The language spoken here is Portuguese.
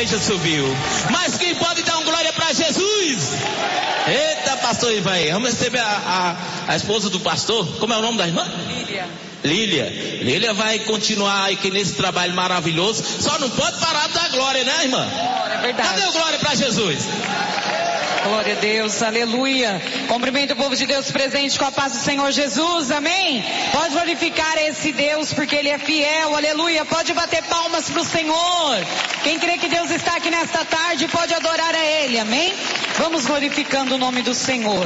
igreja subiu. Mas quem pode dar um glória para Jesus? Eita, pastor Ivaí, vamos receber a esposa do pastor. Como é o nome da irmã? Lília vai continuar aqui nesse trabalho maravilhoso. Só não pode parar de dar glória, né, irmã? É verdade. Cadê o glória para Jesus? Glória a Deus, aleluia. Cumprimento o povo de Deus presente com a paz do Senhor Jesus, amém? Pode glorificar esse Deus porque Ele é fiel, aleluia. Pode bater palmas para o Senhor. Quem crê que Deus está aqui nesta tarde pode adorar a Ele, amém? Vamos glorificando o nome do Senhor.